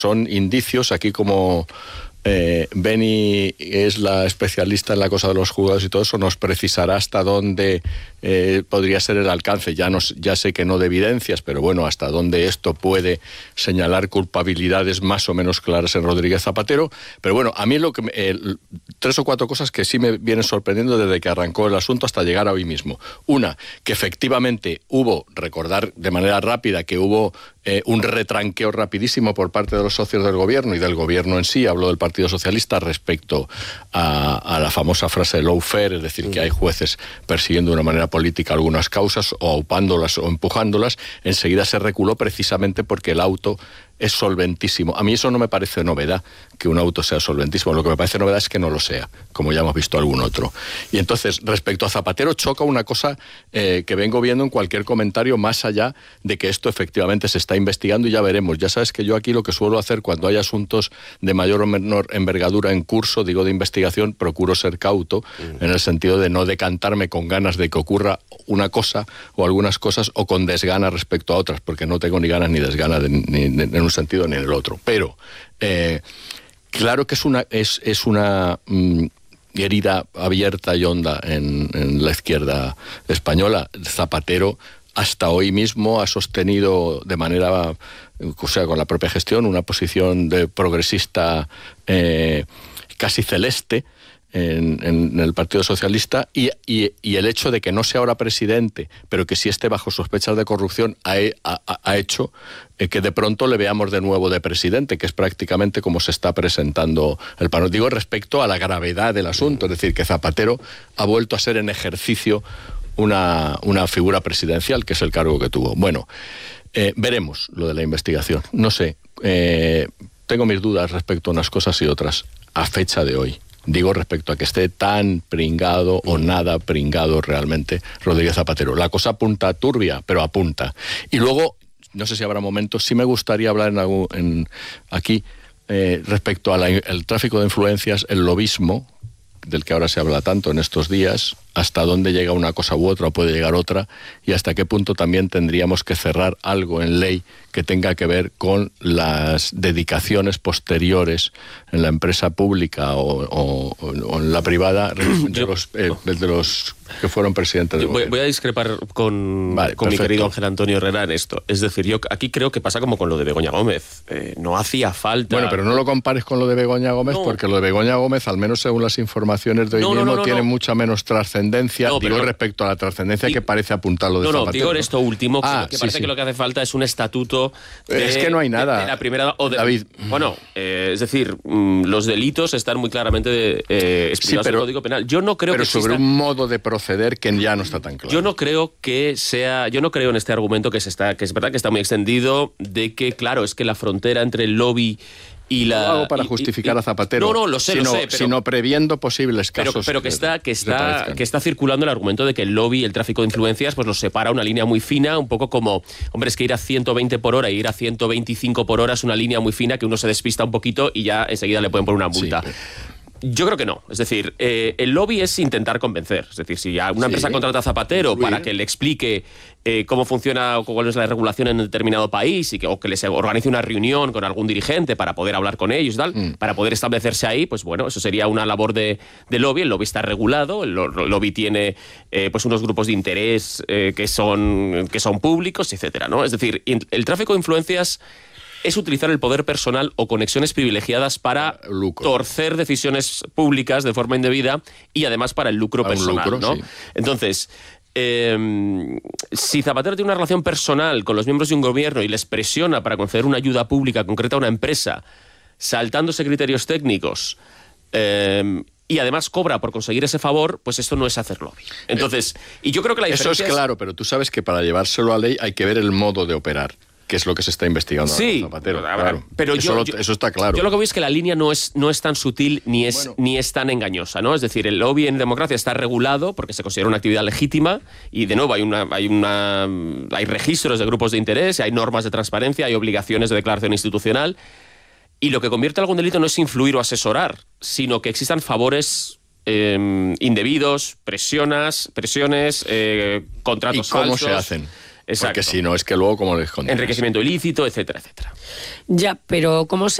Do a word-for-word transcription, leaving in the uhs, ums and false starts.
son indicios, aquí como eh, Beni es la especialista en la cosa de los juzgados y todo eso, nos precisará hasta dónde eh, podría ser el alcance. Ya, nos, ya sé que no de evidencias, pero bueno, hasta dónde esto puede señalar culpabilidades más o menos claras en Rodríguez Zapatero. Pero bueno, a mí lo que eh, tres o cuatro cosas que sí me vienen sorprendiendo desde que arrancó el asunto hasta llegar a hoy mismo. Una, que efectivamente hubo, recordar de manera rápida que hubo eh, un retranqueo rapidísimo por parte de los socios del gobierno y del gobierno en sí, hablo del Partido Socialista, respecto a, a la famosa frase de lawfare, es decir, que hay jueces persiguiendo de una manera política algunas causas o aupándolas o empujándolas. Enseguida se reculó precisamente porque el auto es solventísimo. A mí eso no me parece novedad, que un auto sea solventísimo. Lo que me parece novedad es que no lo sea, como ya hemos visto algún otro. Y entonces, respecto a Zapatero, choca una cosa eh, que vengo viendo en cualquier comentario, más allá de que esto efectivamente se está investigando y ya veremos. Ya sabes que yo aquí lo que suelo hacer cuando hay asuntos de mayor o menor envergadura en curso, digo de investigación, procuro ser cauto, mm. en el sentido de no decantarme con ganas de que ocurra una cosa o algunas cosas o con desgana respecto a otras, porque no tengo ni ganas ni desgana de, ni, ni, en un sentido ni en el otro. Pero eh, claro que es una es, es una mm, herida abierta y honda en, en la izquierda española. Zapatero hasta hoy mismo ha sostenido de manera, o sea, con la propia gestión, una posición de progresista eh, casi celeste En, en el Partido Socialista y, y, y el hecho de que no sea ahora presidente, pero que sí esté bajo sospechas de corrupción, ha, ha, ha hecho eh, que de pronto le veamos de nuevo de presidente, que es prácticamente como se está presentando el panorama. Digo respecto a la gravedad del asunto, es decir, que Zapatero ha vuelto a ser en ejercicio una, una figura presidencial, que es el cargo que tuvo. Bueno, eh, veremos lo de la investigación. No sé, eh, tengo mis dudas respecto a unas cosas y otras a fecha de hoy. Digo respecto a que esté tan pringado o nada pringado realmente Rodríguez Zapatero. La cosa apunta turbia, pero apunta. Y luego, no sé si habrá momentos, sí me gustaría hablar en, algún, en aquí eh, respecto al tráfico de influencias, el lobismo, del que ahora se habla tanto en estos días, hasta dónde llega una cosa u otra o puede llegar otra, y hasta qué punto también tendríamos que cerrar algo en ley que tenga que ver con las dedicaciones posteriores en la empresa pública o, o, o en la privada de, Yo, los, eh, de los que fueron presidentes del voy, gobierno. voy a discrepar con, vale, con mi querido Ángel Antonio Herrera en esto. Es decir, yo aquí creo que pasa como con lo de Begoña Gómez. Eh, no hacía falta... Bueno, pero no lo compares con lo de Begoña Gómez, no. porque lo de Begoña Gómez, al menos según las informaciones de hoy no, mismo, no, no, no, tiene no. mucha menos trascendencia, no, digo no, respecto a la trascendencia digo, que parece apuntar lo de no, Zapatero. No, digo en esto último, que, ah, que sí, parece sí. que lo que hace falta es un estatuto de, es que no hay nada. de, de la primera... O de, David. Bueno, eh, es decir, mmm, los delitos están muy claramente eh, explicados sí, pero, en el Código Penal. Yo no creo pero que sobre exista, un modo de proceder que ya no está tan claro. Yo no creo que sea... Yo no creo en este argumento que, se está, que es verdad que está muy extendido, de que, claro, es que la frontera entre el lobby... Y la, no lo hago para y, justificar y, a Zapatero, no, no, lo sé, sino, lo sé, pero, sino previendo posibles casos. Pero, pero que, está, que, está, que, que está circulando el argumento de que el lobby y el tráfico de influencias pues los separa una línea muy fina, un poco como, hombre, es que ir a ciento veinte por hora e ir a ciento veinticinco por hora es una línea muy fina que uno se despista un poquito y ya enseguida le pueden poner una multa. Sí. Yo creo que no. Es decir, eh, el lobby es intentar convencer. Es decir, si una empresa sí. contrata a Zapatero Muy para bien. que le explique eh, cómo funciona o cuál es la regulación en un determinado país y que, o que les organice una reunión con algún dirigente para poder hablar con ellos y tal, mm. para poder establecerse ahí, pues bueno, eso sería una labor de, de lobby. El lobby está regulado, el lobby tiene eh, pues unos grupos de interés eh, que, son, que son públicos, etcétera, ¿no? Es decir, el tráfico de influencias es utilizar el poder personal o conexiones privilegiadas para lucro. torcer decisiones públicas de forma indebida y además para el lucro para personal, lucro, ¿no? Sí. Entonces, eh, si Zapatero tiene una relación personal con los miembros de un gobierno y les presiona para conceder una ayuda pública concreta a una empresa, saltándose criterios técnicos, eh, y además cobra por conseguir ese favor, pues esto no es hacer lobby. Entonces, y yo creo que la diferencia Eso es claro, es... pero tú sabes que para llevárselo a ley hay que ver el modo de operar, que es lo que se está investigando sí, ahora Zapatero. Pero, claro. pero eso, yo, lo, yo, eso está claro. Yo lo que veo es que la línea no es, no es tan sutil ni es, bueno. ni es tan engañosa, ¿no? Es decir, el lobby en democracia está regulado porque se considera una actividad legítima y, de nuevo, hay, una, hay, una, hay registros de grupos de interés, hay normas de transparencia, hay obligaciones de declaración institucional y lo que convierte algún delito no es influir o asesorar, sino que existan favores eh, indebidos, presionas, presiones, eh, contratos falsos. ¿Y cómo falsos. se hacen? Exacto. Porque si no, es que luego, ¿cómo le escondes? Enriquecimiento ilícito, etcétera, etcétera. Ya, pero ¿cómo se